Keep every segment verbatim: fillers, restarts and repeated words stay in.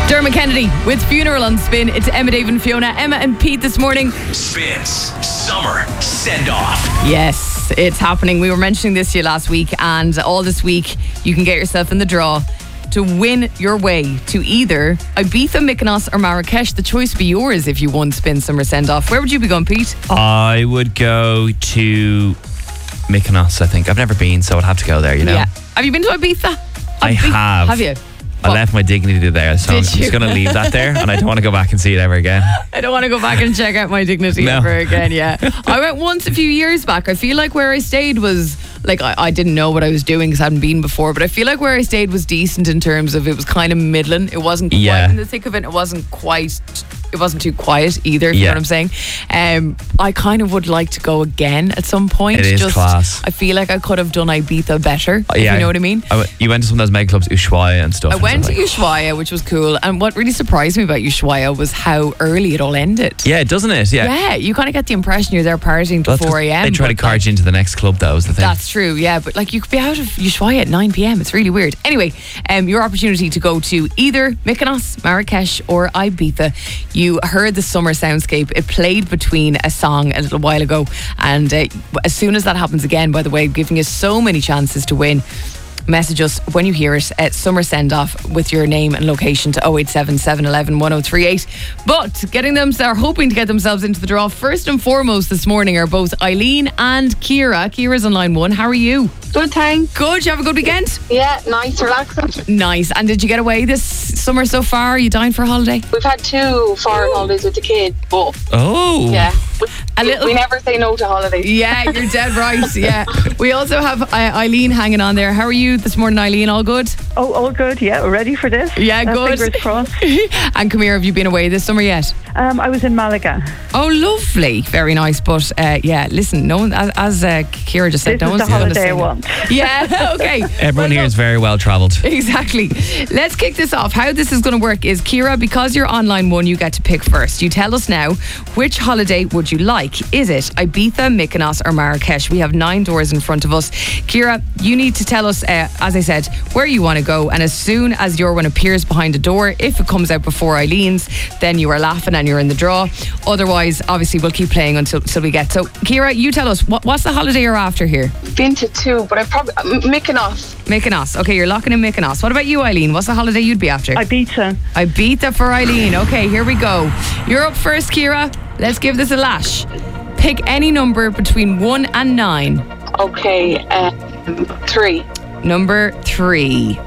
Dermot Kennedy with Funeral on Spin. It's Emma, Dave and Fiona. Emma and Pete this morning. Spins Summer Send-Off. Yes, it's happening. We were mentioning this to you last week, and all this week you can get yourself in the draw to win your way to either Ibiza, Mykonos or Marrakesh. The choice would be yours if you won Spin Summer Send-Off. Where would you be going, Pete? I would go to Mykonos, I think. I've never been, so I'd have to go there, you know. Yeah. Have you been to Ibiza? I Ibiza? have. Have you? I left my dignity there, so I'm Did just you? going to leave that there, and I don't want to go back and see it ever again. I don't want to go back and check out my dignity No. ever again, yeah. I went once a few years back. I feel like where I stayed was, like, I, I didn't know what I was doing because I hadn't been before, but I feel like where I stayed was decent in terms of it was kind of middling. It wasn't quite Yeah. in the thick of it. It wasn't quite, it wasn't too quiet either, if you Yeah. know what I'm saying. Um, I kind of would like to go again at some point. It is Just, class. I feel like I could have done Ibiza better, if Yeah. you know what I mean. I w- you went to some of those mega clubs, Ushuaia and stuff. I and went to stuff like- Ushuaia, which was cool. And what really surprised me about Ushuaia was how early it all ended. Yeah, doesn't it? Yeah. Yeah, you kind of get the impression you're there partying till Well, that's 'cause four a.m. They try to but, cart you into the next club, that was the thing. That's true, yeah. But like you could be out of Ushuaia at nine p.m. It's really weird. Anyway, um, your opportunity to go to either Mykonos, Marrakesh or Ibiza. You heard the summer soundscape. It played between a song a little while ago. And uh, as soon as that happens again, by the way, giving you so many chances to win. Message us when you hear it at Summer Send Off with your name and location to oh eight seven, seven one one, one oh three eight. But getting them, they're hoping to get themselves into the draw. First and foremost this morning are both Eileen and Ciara. Ciara's on line one. How are you? Good, thanks. Good. You have a good weekend? Yeah, nice, relaxing. Nice. And did you get away this summer so far? Are you dying for a holiday? We've had two foreign holidays with the kids, but Oh. yeah, we, A little- we never say no to holidays. Yeah, you're dead right. Yeah. We also have uh, Eileen hanging on there. How are you this morning, Eileen? All good? Oh, all good. Yeah, we're ready for this. Yeah, Uh, good. Fingers crossed. And come here, have you been away this summer yet? Um, I was in Malaga. Oh, lovely. Very nice. But uh, yeah, listen, no one, as, as uh, Ciara just said, This no is one's the gonna holiday say I no. want. Yeah, okay. Everyone Well, here look, is very well travelled. Exactly. Let's kick this off. How this is going to work is, Ciara, because you're on line one, you get to pick first. You tell us now, which holiday would you like? Is it Ibiza, Mykonos or Marrakesh? We have nine doors in front of us. Ciara, you need to tell us, uh, as I said, where you want to go. And as soon as your one appears behind a door, if it comes out before Eileen's, then you are laughing and you're in the draw. Otherwise, obviously, we'll keep playing until, until we get. So, Ciara, you tell us, what, what's the holiday you're after here? Been to two, but I probably M- Mykonos. Mykonos. Okay, you're locking in Mykonos. What about you, Eileen? What's the holiday you'd be after? Ibiza. Ibiza for Eileen. Okay, here we go. You're up first, Ciara. Let's give this a lash. Pick any number between one and nine. Okay, um, three. Number three.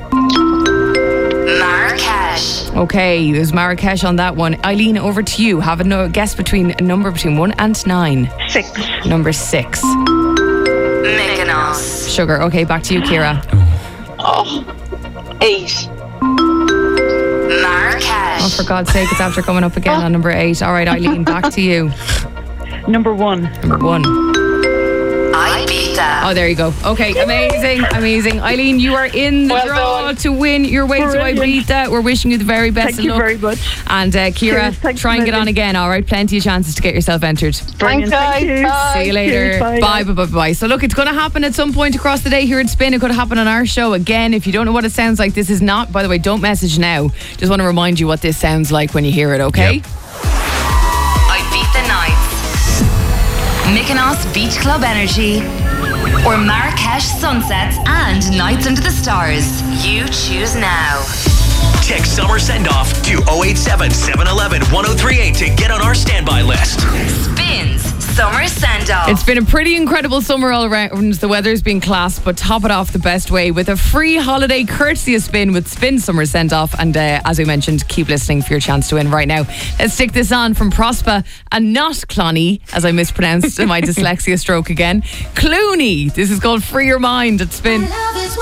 Marrakesh. Okay, there's Marrakesh on that one. Eileen, over to you. Have a no- guess between a number between one and nine. Six. Number six. Mykonos. Sugar. Okay, back to you, Ciara. Oh, eight. Marrakesh. Oh, for God's sake, it's after coming up again on number eight. All right, Eileen, back to you. Number one. Number one. Ibiza. Oh, there you go. Okay, amazing, amazing. Eileen, you are in the Well draw done. to win your way to Brilliant. Ibiza. We're wishing you the very best Thank of you luck. very much. And uh, Ciara, Cheers, thanks try and a get on million. again, all right? Plenty of chances to get yourself entered. Brilliant. Thanks, Thank guys. you. Bye. See you later. Cheers, bye. Bye, bye, bye, bye. So look, it's going to happen at some point across the day here at Spin. It could happen on our show again. If you don't know what it sounds like, this is not, by the way, don't message now. Just want to remind you what this sounds like when you hear it, okay? Yep. Ibiza nights. Mykonos Beach Club Energy. Or Marrakesh sunsets and nights under the stars. You choose now. Text Summer Send-Off to oh eight seven, seven one one, one oh three eight to get on our standby list. Spins Summer Send-Off. It's been a pretty incredible summer all around. The weather's been class, but top it off the best way with a free holiday courtesy of Spin with Spin Summer Send Off. And uh, as we mentioned, keep listening for your chance to win right now. Let's stick this on from Prospa and not Cloney, as I mispronounced my dyslexia stroke again. Clooney. This is called Free Your Mind at Spin. Love is